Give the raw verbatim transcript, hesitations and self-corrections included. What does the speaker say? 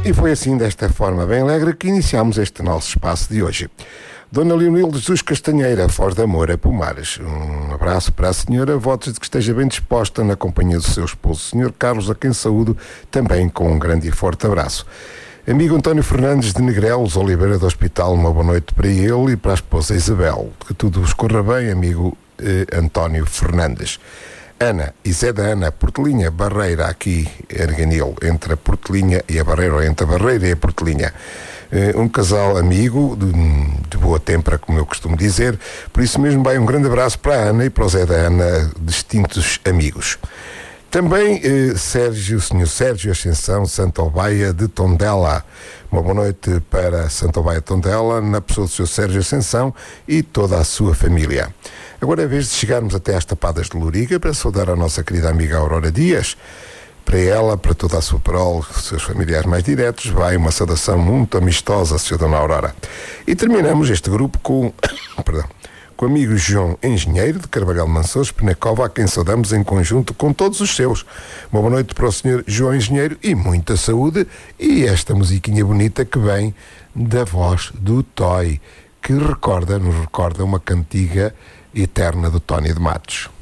E foi assim, desta forma bem alegre, que iniciámos este nosso espaço de hoje. Dona Leonil de Jesus Castanheira, Foz de Amor, a Pomares. Um abraço para a senhora, votos de que esteja bem disposta na companhia do seu esposo, senhor Carlos, a quem saúdo também com um grande e forte abraço. Amigo António Fernandes de Negrelos, Oliveira do Hospital, uma boa noite para ele e para a esposa Isabel. Que tudo vos corra bem, amigo eh, António Fernandes. Ana e Zé da Ana, Portelinha, Barreira, aqui, Erganil, entre a Portelinha e a Barreira, ou entre a Barreira e a Portelinha. Um casal amigo, de, de boa tempera, como eu costumo dizer. Por isso mesmo vai um grande abraço para a Ana e para o Zé da Ana, distintos amigos. Também eh, Sérgio, o senhor Sérgio Ascensão, Santobaia de Tondela. Uma boa noite para Santobaia de Tondela, na pessoa do senhor Sérgio Ascensão e toda a sua família. Agora é a vez de chegarmos até às Tapadas de Loriga para saudar a nossa querida amiga Aurora Dias. Para ela, para toda a sua prole, seus familiares mais diretos, vai uma saudação muito amistosa, senhora Dona Aurora. E terminamos este grupo com, perdão, com o amigo João Engenheiro, de Carvalhal Mansores, Penacova, a quem saudamos em conjunto com todos os seus. Uma boa noite para o senhor João Engenheiro e muita saúde. E esta musiquinha bonita que vem da voz do Toy, que recorda, nos recorda uma cantiga eterna do Tony de Matos.